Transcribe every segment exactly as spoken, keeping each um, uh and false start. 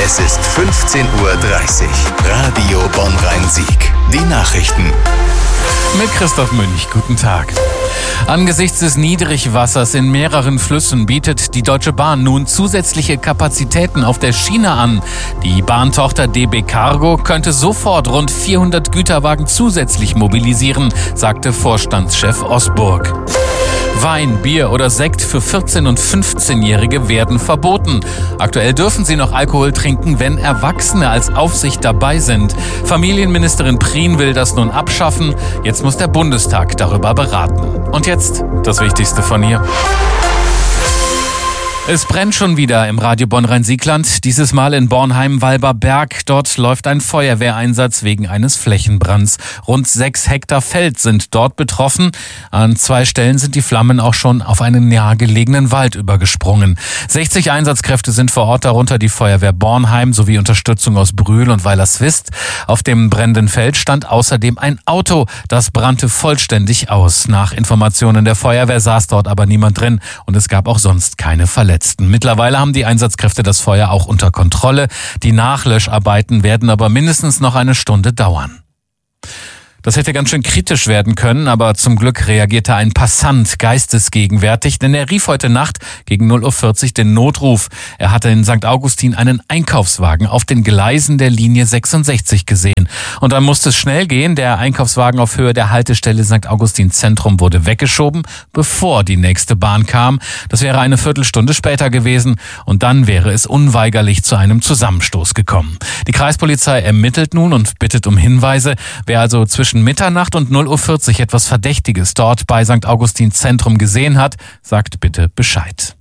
Es ist fünfzehn Uhr dreißig. Radio Bonn-Rhein-Sieg. Die Nachrichten. Mit Christoph Münch. Guten Tag. Angesichts des Niedrigwassers in mehreren Flüssen bietet die Deutsche Bahn nun zusätzliche Kapazitäten auf der Schiene an. Die Bahntochter D B Cargo könnte sofort rund vierhundert Güterwagen zusätzlich mobilisieren, sagte Vorstandschef Osburg. Wein, Bier oder Sekt für vierzehn- und fünfzehnjährige werden verboten. Aktuell dürfen sie noch Alkohol trinken, wenn Erwachsene als Aufsicht dabei sind. Familienministerin Prien will das nun abschaffen. Jetzt muss der Bundestag darüber beraten. Und jetzt das Wichtigste von hier. Es brennt schon wieder im Radio Bonn-Rhein-Siegland, dieses Mal in Bornheim-Walberberg. Dort läuft ein Feuerwehreinsatz wegen eines Flächenbrands. Rund sechs Hektar Feld sind dort betroffen. An zwei Stellen sind die Flammen auch schon auf einen nahegelegenen Wald übergesprungen. sechzig Einsatzkräfte sind vor Ort, darunter die Feuerwehr Bornheim sowie Unterstützung aus Brühl und Weilerswist. Auf dem brennenden Feld stand außerdem ein Auto, das brannte vollständig aus. Nach Informationen der Feuerwehr saß dort aber niemand drin und es gab auch sonst keine Verletzten. Mittlerweile haben die Einsatzkräfte das Feuer auch unter Kontrolle. Die Nachlöscharbeiten werden aber mindestens noch eine Stunde dauern. Das hätte ganz schön kritisch werden können, aber zum Glück reagierte ein Passant geistesgegenwärtig, denn er rief heute Nacht gegen null Uhr vierzig den Notruf. Er hatte in Sankt Augustin einen Einkaufswagen auf den Gleisen der Linie sechsundsechzig gesehen. Und dann musste es schnell gehen. Der Einkaufswagen auf Höhe der Haltestelle Sankt Augustin Zentrum wurde weggeschoben, bevor die nächste Bahn kam. Das wäre eine Viertelstunde später gewesen und dann wäre es unweigerlich zu einem Zusammenstoß gekommen. Die Kreispolizei ermittelt nun und bittet um Hinweise. Wer also zwischen Mitternacht und null Uhr vierzig etwas Verdächtiges dort bei Sankt Augustin Zentrum gesehen hat, sagt bitte Bescheid.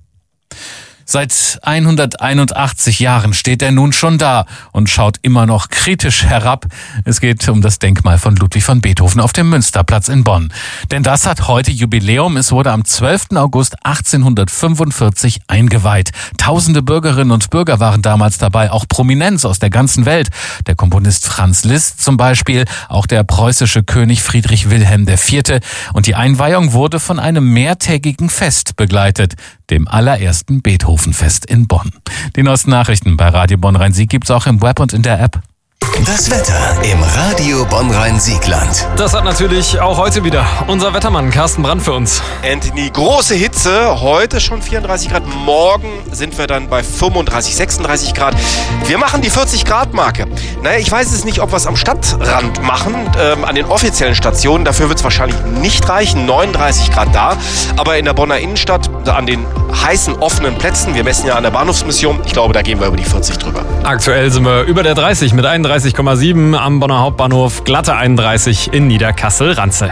Seit hunderteinundachtzig Jahren steht er nun schon da und schaut immer noch kritisch herab. Es geht um das Denkmal von Ludwig van Beethoven auf dem Münsterplatz in Bonn. Denn das hat heute Jubiläum. Es wurde am zwölften August achtzehnhundertfünfundvierzig eingeweiht. Tausende Bürgerinnen und Bürger waren damals dabei, auch Prominenz aus der ganzen Welt. Der Komponist Franz Liszt zum Beispiel, auch der preußische König Friedrich Wilhelm der Vierte. Und die Einweihung wurde von einem mehrtägigen Fest begleitet, dem allerersten Beethovenfest in Bonn. Die neuesten Nachrichten bei Radio Bonn-Rhein-Sieg gibt's auch im Web und in der App. Das Wetter im Radio Bonn-Rhein-Siegland. Das hat natürlich auch heute wieder unser Wettermann Carsten Brandt für uns. Anthony, große Hitze. Heute schon vierunddreißig Grad. Morgen sind wir dann bei fünfunddreißig, sechsunddreißig Grad. Wir machen die vierzig Grad Marke. Naja, ich weiß es nicht, ob wir es am Stadtrand machen, ähm, an den offiziellen Stationen. Dafür wird es wahrscheinlich nicht reichen. neununddreißig Grad da. Aber in der Bonner Innenstadt, an den heißen, offenen Plätzen, wir messen ja an der Bahnhofsmission, ich glaube, da gehen wir über die vierzig drüber. Aktuell sind wir über der dreißig mit einunddreißig Komma sieben am Bonner Hauptbahnhof, glatte einunddreißig in Niederkassel-Ranzel.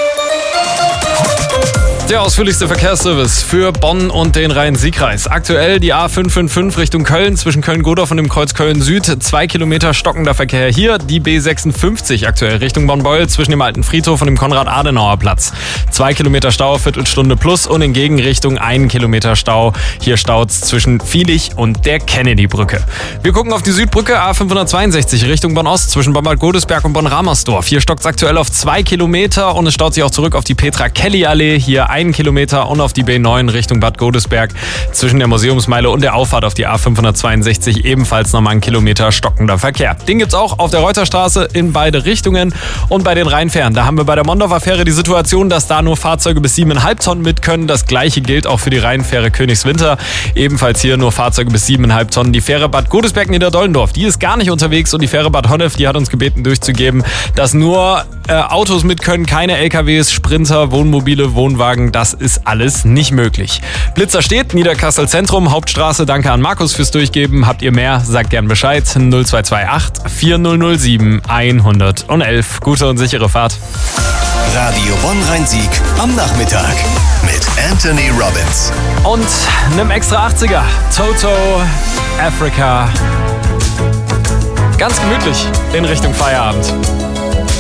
Der ausführlichste Verkehrsservice für Bonn und den Rhein-Sieg-Kreis. Aktuell die A fünf fünf fünf Richtung Köln zwischen Köln-Godorf und dem Kreuz Köln-Süd. Zwei Kilometer stockender Verkehr hier. Die B sechsundfünfzig aktuell Richtung Bonn-Beuel zwischen dem Alten Friedhof und dem Konrad-Adenauer-Platz. Zwei Kilometer Stau, Viertelstunde plus und in Gegenrichtung ein Kilometer Stau. Hier staut's zwischen Viehlich und der Kennedy-Brücke. Wir gucken auf die Südbrücke A fünfhundertzweiundsechzig Richtung Bonn-Ost zwischen Bonn-Bad Godesberg und Bonn-Ramersdorf. Hier stockt's aktuell auf zwei Kilometer und es staut sich auch zurück auf die Petra-Kelly-Allee. Hier einen Kilometer und auf die B neun Richtung Bad Godesberg zwischen der Museumsmeile und der Auffahrt auf die A fünfhundertzweiundsechzig ebenfalls nochmal ein Kilometer stockender Verkehr. Den gibt's auch auf der Reuterstraße in beide Richtungen und bei den Rheinfähren. Da haben wir bei der Mondorfer Fähre die Situation, dass da nur Fahrzeuge bis sieben Komma fünf Tonnen mit können. Das gleiche gilt auch für die Rheinfähre Königswinter. Ebenfalls hier nur Fahrzeuge bis sieben Komma fünf Tonnen. Die Fähre Bad Godesberg-Niederdollendorf, die ist gar nicht unterwegs und die Fähre Bad Honnef, die hat uns gebeten durchzugeben, dass nur äh, Autos mit können, keine L K Ws, Sprinter, Wohnmobile, Wohnwagen, das ist alles nicht möglich. Blitzer steht, Niederkassel Zentrum, Hauptstraße. Danke an Markus fürs Durchgeben. Habt ihr mehr, sagt gern Bescheid. null zwei zwei acht, vier null null sieben, eins null eins. Gute und sichere Fahrt. Radio Bonn-Rhein-Sieg am Nachmittag mit Anthony Robbins. Und einem extra achtziger. Toto, Africa. Ganz gemütlich in Richtung Feierabend.